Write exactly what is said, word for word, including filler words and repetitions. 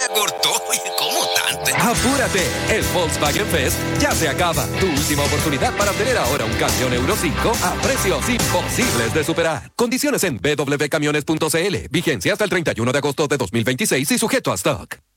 cortó. ¿Cómo tanto? ¡Apúrate! El Volkswagen Fest ya se acaba. Tu última oportunidad para obtener ahora un camión Euro cinco a precios imposibles de superar. Condiciones en w w w punto camiones punto c l. Vigencia hasta el treinta y uno de agosto de dos mil veintiséis y sujeto a stock.